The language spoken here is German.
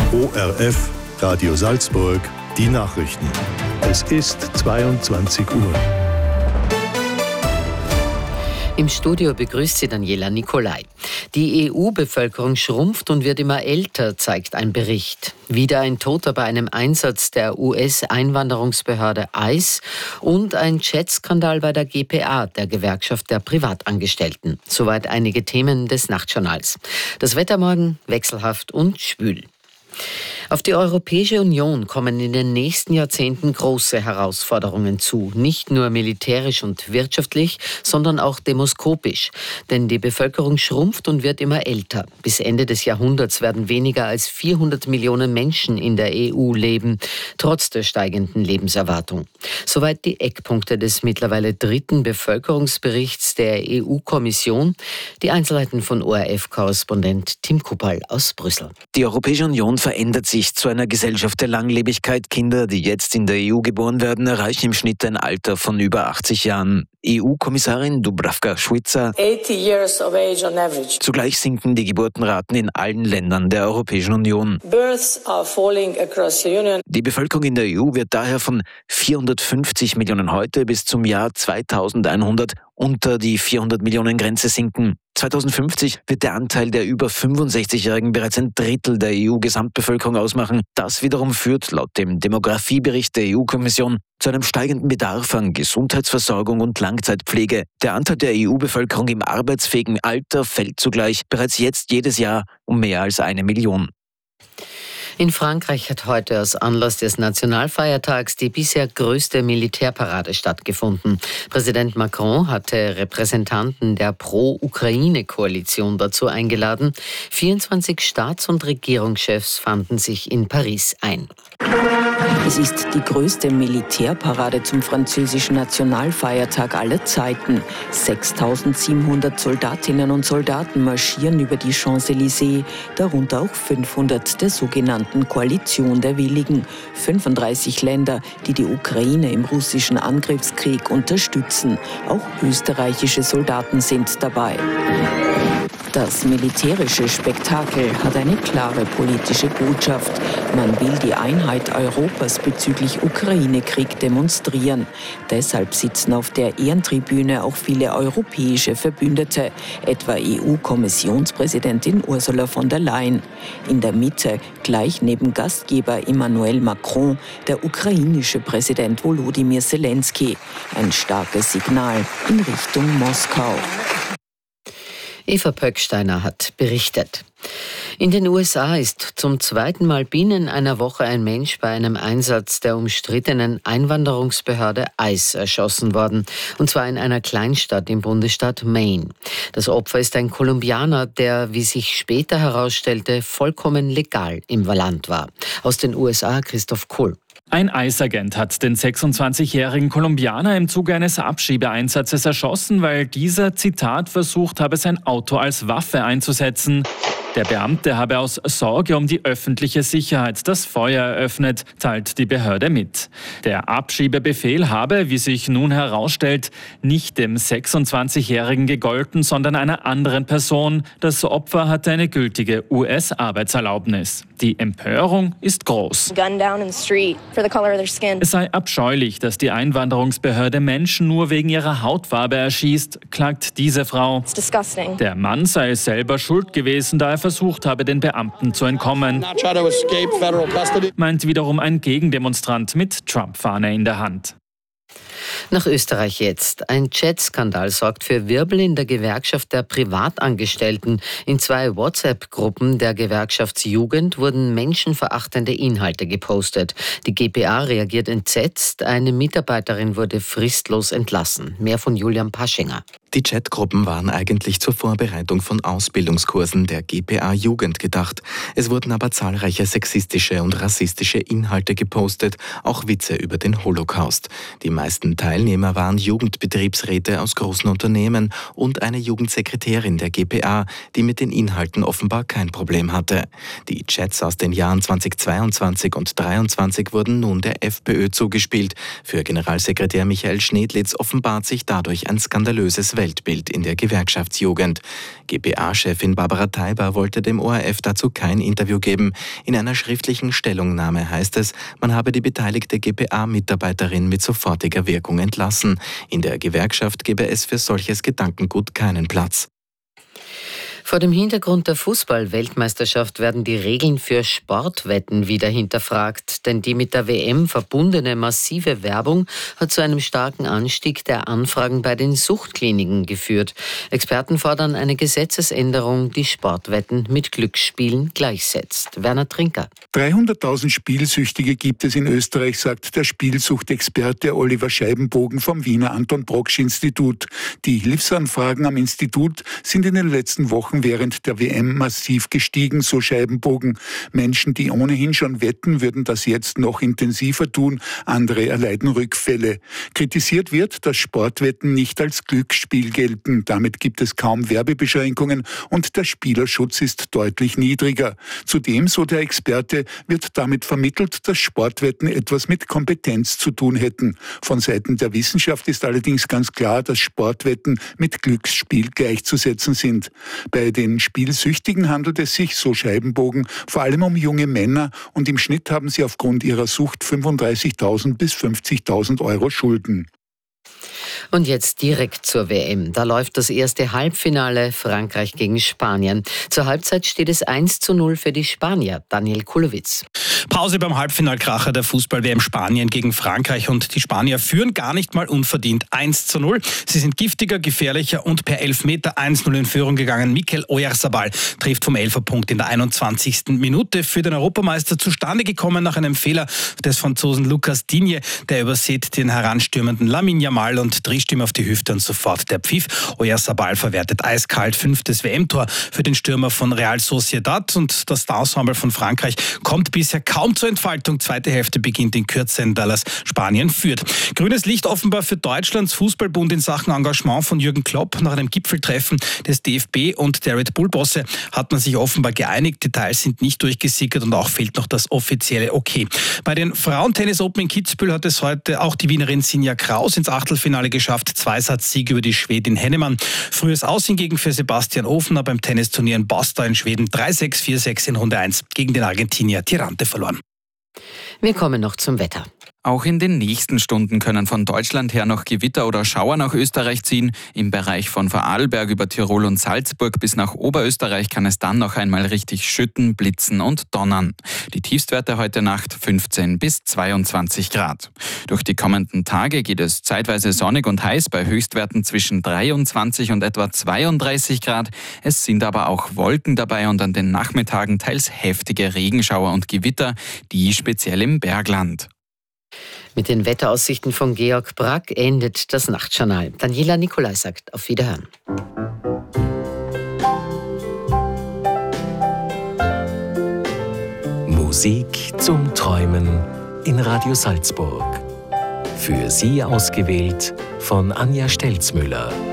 ORF Radio Salzburg, die Nachrichten. Es ist 22 Uhr. Im Studio begrüßt sie Daniela Nicolai. Die EU-Bevölkerung schrumpft und wird immer älter, zeigt ein Bericht. Wieder ein Toter bei einem Einsatz der US-Einwanderungsbehörde ICE und ein Chat-Skandal bei der GPA, der Gewerkschaft der Privatangestellten. Soweit einige Themen des Nachtjournals. Das Wetter morgen wechselhaft und schwül. Auf die Europäische Union kommen in den nächsten Jahrzehnten große Herausforderungen zu. Nicht nur militärisch und wirtschaftlich, sondern auch demoskopisch. Denn die Bevölkerung schrumpft und wird immer älter. Bis Ende des Jahrhunderts werden weniger als 400 Millionen Menschen in der EU leben, trotz der steigenden Lebenserwartung. Soweit die Eckpunkte des mittlerweile dritten Bevölkerungsberichts der EU-Kommission. Die Einzelheiten von ORF-Korrespondent Tim Kuppal aus Brüssel. Die Europäische Union verändert sich zu einer Gesellschaft der Langlebigkeit. Kinder, die jetzt in der EU geboren werden, erreichen im Schnitt ein Alter von über 80 Jahren. EU-Kommissarin Dubravka-Šuica. 80 years of age on average. Zugleich sinken die Geburtenraten in allen Ländern der Europäischen Union. Births are falling across the Union. Die Bevölkerung in der EU wird daher von 450 Millionen heute bis zum Jahr 2100 unter die 400 Millionen Grenze sinken. 2050 wird der Anteil der über 65-Jährigen bereits ein Drittel der EU-Gesamtbevölkerung ausmachen. Das wiederum führt laut dem Demografiebericht der EU-Kommission zu einem steigenden Bedarf an Gesundheitsversorgung und Langzeitpflege. Der Anteil der EU-Bevölkerung im arbeitsfähigen Alter fällt zugleich bereits jetzt jedes Jahr um mehr als 1 Million. In Frankreich hat heute aus Anlass des Nationalfeiertags die bisher größte Militärparade stattgefunden. Präsident Macron hatte Repräsentanten der Pro-Ukraine-Koalition dazu eingeladen. 24 Staats- und Regierungschefs fanden sich in Paris ein. Es ist die größte Militärparade zum französischen Nationalfeiertag aller Zeiten. 6.700 Soldatinnen und Soldaten marschieren über die Champs-Élysées, darunter auch 500 der sogenannten Koalition der Willigen. 35 Länder, die die Ukraine im russischen Angriffskrieg unterstützen. Auch österreichische Soldaten sind dabei. Das militärische Spektakel hat eine klare politische Botschaft. Man will die Einheit Europas bezüglich Ukraine-Krieg demonstrieren. Deshalb sitzen auf der Ehrentribüne auch viele europäische Verbündete, etwa EU-Kommissionspräsidentin Ursula von der Leyen. In der Mitte, gleich neben Gastgeber Emmanuel Macron, der ukrainische Präsident Volodymyr Zelensky. Ein starkes Signal in Richtung Moskau. Eva Pöcksteiner hat berichtet. In den USA ist zum zweiten Mal binnen einer Woche ein Mensch bei einem Einsatz der umstrittenen Einwanderungsbehörde ICE erschossen worden. Und zwar in einer Kleinstadt im Bundesstaat Maine. Das Opfer ist ein Kolumbianer, der, wie sich später herausstellte, vollkommen legal im Land war. Aus den USA Christoph Kuhl. Ein ICE-Agent hat den 26-jährigen Kolumbianer im Zuge eines Abschiebeeinsatzes erschossen, weil dieser, Zitat, versucht habe, sein Auto als Waffe einzusetzen. Der Beamte habe aus Sorge um die öffentliche Sicherheit das Feuer eröffnet, teilt die Behörde mit. Der Abschiebebefehl habe, wie sich nun herausstellt, nicht dem 26-Jährigen gegolten, sondern einer anderen Person. Das Opfer hatte eine gültige US-Arbeitserlaubnis. Die Empörung ist groß. Es sei abscheulich, dass die Einwanderungsbehörde Menschen nur wegen ihrer Hautfarbe erschießt, klagt diese Frau. Der Mann sei selber schuld gewesen, da er versucht habe, den Beamten zu entkommen, meint wiederum ein Gegendemonstrant mit Trump-Fahne in der Hand. Nach Österreich jetzt. Ein Chat-Skandal sorgt für Wirbel in der Gewerkschaft der Privatangestellten. In 2 WhatsApp-Gruppen der Gewerkschaftsjugend wurden menschenverachtende Inhalte gepostet. Die GPA reagiert entsetzt. Eine Mitarbeiterin wurde fristlos entlassen. Mehr von Julian Paschinger. Die Chatgruppen waren eigentlich zur Vorbereitung von Ausbildungskursen der GPA-Jugend gedacht. Es wurden aber zahlreiche sexistische und rassistische Inhalte gepostet, auch Witze über den Holocaust. Die meisten Teilnehmer waren Jugendbetriebsräte aus großen Unternehmen und eine Jugendsekretärin der GPA, die mit den Inhalten offenbar kein Problem hatte. Die Chats aus den Jahren 2022 und 2023 wurden nun der FPÖ zugespielt. Für Generalsekretär Michael Schnedlitz offenbart sich dadurch ein skandalöses Weltbild in der Gewerkschaftsjugend. GPA-Chefin Barbara Teiber wollte dem ORF dazu kein Interview geben. In einer schriftlichen Stellungnahme heißt es, man habe die beteiligte GPA-Mitarbeiterin mit sofortiger Wirkung entlassen. In der Gewerkschaft gebe es für solches Gedankengut keinen Platz. Vor dem Hintergrund der Fußball-Weltmeisterschaft werden die Regeln für Sportwetten wieder hinterfragt, denn die mit der WM verbundene massive Werbung hat zu einem starken Anstieg der Anfragen bei den Suchtkliniken geführt. Experten fordern eine Gesetzesänderung, die Sportwetten mit Glücksspielen gleichsetzt. Werner Trinker. 300.000 Spielsüchtige gibt es in Österreich, sagt der Spielsuchtexperte Oliver Scheibenbogen vom Wiener Anton-Brocksch-Institut. Die Hilfsanfragen am Institut sind in den letzten Wochen während der WM massiv gestiegen, so Scheibenbogen. Menschen, die ohnehin schon wetten, würden das jetzt noch intensiver tun. Andere erleiden Rückfälle. Kritisiert wird, dass Sportwetten nicht als Glücksspiel gelten. Damit gibt es kaum Werbebeschränkungen und der Spielerschutz ist deutlich niedriger. Zudem, so der Experte, wird damit vermittelt, dass Sportwetten etwas mit Kompetenz zu tun hätten. Von Seiten der Wissenschaft ist allerdings ganz klar, dass Sportwetten mit Glücksspiel gleichzusetzen sind. Bei den Spielsüchtigen handelt es sich, so Scheibenbogen, vor allem um junge Männer und im Schnitt haben sie aufgrund ihrer Sucht 35.000 bis 50.000 Euro Schulden. Und jetzt direkt zur WM. Da läuft das erste Halbfinale Frankreich gegen Spanien. Zur Halbzeit steht es 1:0 für die Spanier. Daniel Kulowitz. Pause beim Halbfinalkracher der Fußball-WM Spanien gegen Frankreich und die Spanier führen gar nicht mal unverdient 1:0. Sie sind giftiger, gefährlicher und per Elfmeter 1:0 in Führung gegangen. Mikel Oyarzabal trifft vom Elferpunkt in der 21. Minute für den Europameister zustande gekommen nach einem Fehler des Franzosen Lucas Digne. Der übersieht den heranstürmenden Lamine Yamal und drischt ihm auf die Hüfte und sofort der Pfiff. Oyarzabal verwertet eiskalt 5. WM-Tor für den Stürmer von Real Sociedad und das Ensemble von Frankreich kommt bisher kaum zur Entfaltung. Zweite Hälfte beginnt in Kürze in Dallas. Spanien führt. Grünes Licht offenbar für Deutschlands Fußballbund in Sachen Engagement von Jürgen Klopp. Nach einem Gipfeltreffen des DFB und der Red Bull-Bosse hat man sich offenbar geeinigt. Details sind nicht durchgesickert und auch fehlt noch das offizielle Okay. Bei den Frauentennis Open in Kitzbühel hat es heute auch die Wienerin Sinja Kraus ins Achtelfinale geschafft. Zweisatz-Sieg über die Schwedin Hennemann. Frühes Aus hingegen für Sebastian Ofner beim Tennisturnier in Basta in Schweden. 3-6, 4-6 in Runde 1 gegen den Argentinier Tirante verloren. Wir kommen noch zum Wetter. Auch in den nächsten Stunden können von Deutschland her noch Gewitter oder Schauer nach Österreich ziehen. Im Bereich von Vorarlberg über Tirol und Salzburg bis nach Oberösterreich kann es dann noch einmal richtig schütten, blitzen und donnern. Die Tiefstwerte heute Nacht 15 bis 22 Grad. Durch die kommenden Tage geht es zeitweise sonnig und heiß bei Höchstwerten zwischen 23 und etwa 32 Grad. Es sind aber auch Wolken dabei und an den Nachmittagen teils heftige Regenschauer und Gewitter, die speziell im Bergland. Mit den Wetteraussichten von Georg Brack endet das Nachtjournal. Daniela Nicolai sagt auf Wiederhören. Musik zum Träumen in Radio Salzburg. Für Sie ausgewählt von Anja Stelzmüller.